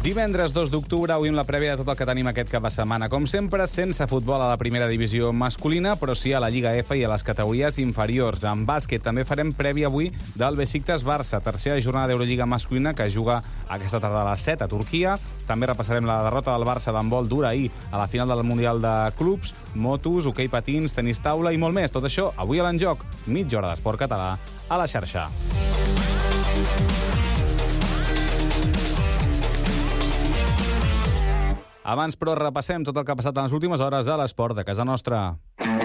Divendres 2 d'octubre, avui amb la prèvia de tot el que tenim aquest cap de setmana. Com sempre, sense futbol a la primera divisió masculina, però sí a la Lliga F i a les categories inferiors. En bàsquet també farem prèvia avui del Besiktas-Barça, tercera jornada d'Eurolliga masculina que juga aquesta tarda a les 7 a Turquia. També repassarem la derrota del Barça d'handbol dura ahir a la final del Mundial de Clubs, motos, hoquei patins, tenis taula i molt més. Tot això avui a l'Enjoc, mitja hora d'esport català a la xarxa. Abans, però, repassem tot el que ha passat en les últimes hores a l'esport de casa nostra.